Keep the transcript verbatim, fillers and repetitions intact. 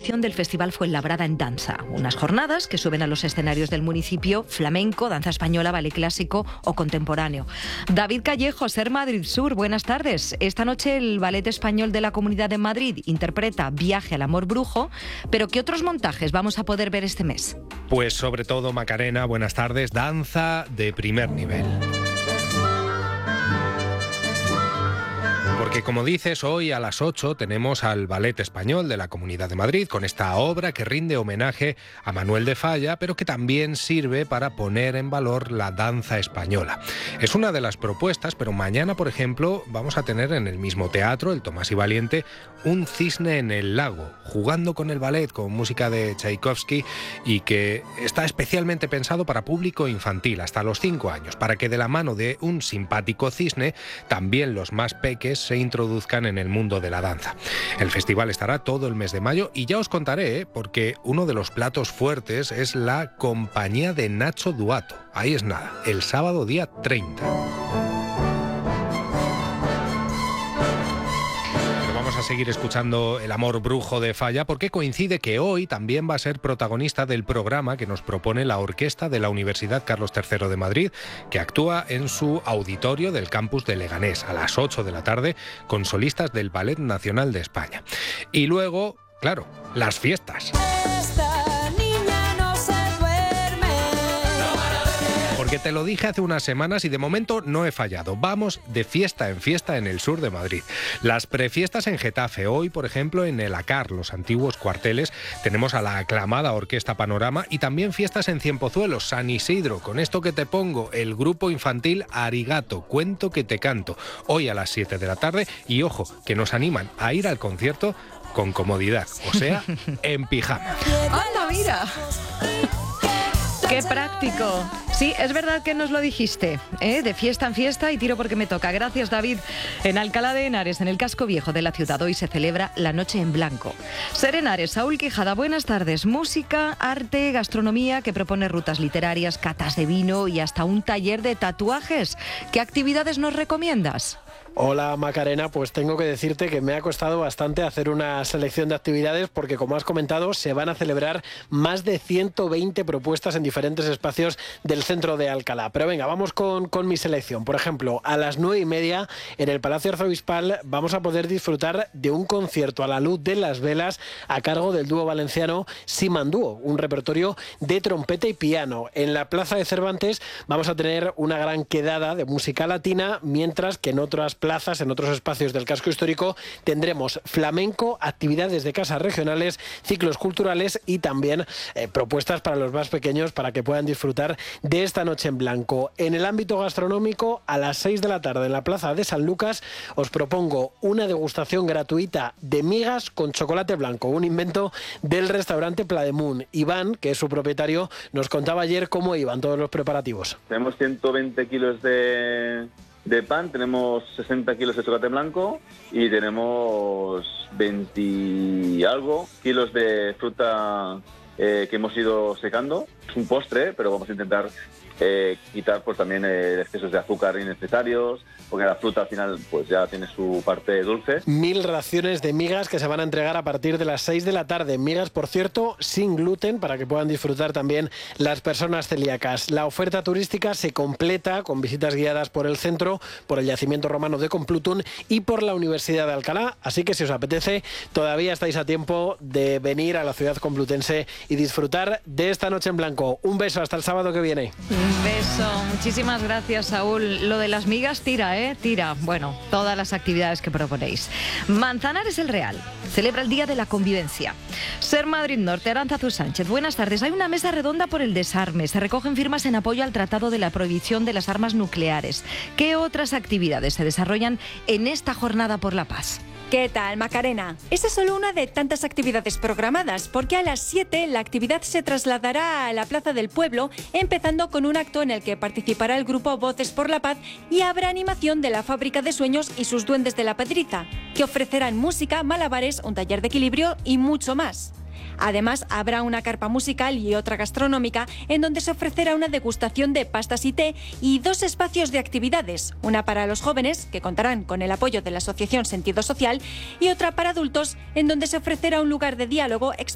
edición del Festival Fuenlabrada en Danza. Unas jornadas que suben a los escenarios del municipio flamenco, danza española, ballet clásico o contemporáneo. David Callejo, Ser Madrid Sur, buenas tardes. Esta noche el Ballet Español de la Comunidad de Madrid interpreta Viaje al Amor Brujo, pero ¿qué otros montajes vamos a poder ver este mes? Pues sobre todo, Macarena, buenas tardes, danza de primer nivel. Porque, como dices, hoy a las ocho tenemos al Ballet Español de la Comunidad de Madrid con esta obra que rinde homenaje a Manuel de Falla, pero que también sirve para poner en valor la danza española. Es una de las propuestas, pero mañana, por ejemplo, vamos a tener en el mismo teatro, el Tomás y Valiente, un cisne en el lago, jugando con el ballet, con música de Tchaikovsky, y que está especialmente pensado para público infantil, hasta los cinco años, para que de la mano de un simpático cisne, también los más peques se introduzcan en el mundo de la danza. El festival estará todo el mes de mayo y ya os contaré, ¿eh? porque uno de los platos fuertes es la compañía de Nacho Duato. Ahí es nada, el sábado día treinta. A seguir escuchando El Amor Brujo de Falla porque coincide que hoy también va a ser protagonista del programa que nos propone la Orquesta de la Universidad Carlos tercero de Madrid, que actúa en su auditorio del campus de Leganés a las ocho de la tarde con solistas del Ballet Nacional de España. Y luego, claro, las fiestas. Porque te lo dije hace unas semanas y de momento no he fallado. Vamos de fiesta en fiesta en el sur de Madrid. Las prefiestas en Getafe. Hoy, por ejemplo, en el ACAR, los antiguos cuarteles, tenemos a la aclamada Orquesta Panorama y también fiestas en Cienpozuelos, San Isidro. Con esto que te pongo, el grupo infantil Arigato, Cuento que te canto. Hoy a las siete de la tarde y ojo, que nos animan a ir al concierto con comodidad, o sea, en pijama. ¡Anda, mira! ¡Qué práctico! Sí, es verdad que nos lo dijiste, ¿eh? De fiesta en fiesta y tiro porque me toca. Gracias, David. En Alcalá de Henares, en el casco viejo de la ciudad, hoy se celebra la Noche en Blanco. Ser Henares, Saúl Quijada, buenas tardes. Música, arte, gastronomía, que propone rutas literarias, catas de vino y hasta un taller de tatuajes. ¿Qué actividades nos recomiendas? Hola Macarena, pues tengo que decirte que me ha costado bastante hacer una selección de actividades porque, como has comentado, se van a celebrar más de ciento veinte propuestas en diferentes espacios del centro de Alcalá. Pero venga, vamos con, con mi selección. Por ejemplo, a las nueve y media en el Palacio Arzobispal vamos a poder disfrutar de un concierto a la luz de las velas a cargo del dúo valenciano Simandúo, un repertorio de trompeta y piano. En la Plaza de Cervantes vamos a tener una gran quedada de música latina, mientras que en otras plazas, en otros espacios del casco histórico, tendremos flamenco, actividades de casas regionales, ciclos culturales y también eh, propuestas para los más pequeños para que puedan disfrutar de esta Noche en Blanco. En el ámbito gastronómico, a las seis de la tarde en la Plaza de San Lucas, os propongo una degustación gratuita de migas con chocolate blanco, un invento del restaurante Plademoon. Iván, que es su propietario, nos contaba ayer cómo iban todos los preparativos. Tenemos ciento veinte kilos de... de pan, tenemos sesenta kilos de chocolate blanco y tenemos veinte y algo kilos de fruta eh, que hemos ido secando. Es un postre, pero vamos a intentar eh, quitar pues también eh, excesos de azúcar innecesarios, porque la fruta al final pues ya tiene su parte dulce. Mil raciones de migas que se van a entregar a partir de las seis de la tarde. Migas, por cierto, sin gluten, para que puedan disfrutar también las personas celíacas. La oferta turística se completa con visitas guiadas por el centro, por el yacimiento romano de Complutum y por la Universidad de Alcalá. Así que si os apetece, todavía estáis a tiempo de venir a la ciudad complutense y disfrutar de esta Noche en Blanco. Un beso, hasta el sábado que viene. Un beso. Muchísimas gracias, Saúl. Lo de las migas tira, ¿eh? Tira. Bueno, todas las actividades que proponéis. Manzanares el Real celebra el Día de la Convivencia. Ser Madrid Norte, Arantzazu Sánchez. Buenas tardes. Hay una mesa redonda por el desarme. Se recogen firmas en apoyo al Tratado de la Prohibición de las Armas Nucleares. ¿Qué otras actividades se desarrollan en esta jornada por la paz? ¿Qué tal, Macarena? Esa es solo una de tantas actividades programadas, porque a las siete la actividad se trasladará a la Plaza del Pueblo, empezando con un acto en el que participará el grupo Voces por la Paz y habrá animación de la Fábrica de Sueños y sus Duendes de la Pedriza, que ofrecerán música, malabares, un taller de equilibrio y mucho más. Además, habrá una carpa musical y otra gastronómica en donde se ofrecerá una degustación de pastas y té y dos espacios de actividades, una para los jóvenes, que contarán con el apoyo de la Asociación Sentido Social, y otra para adultos, en donde se ofrecerá un lugar de diálogo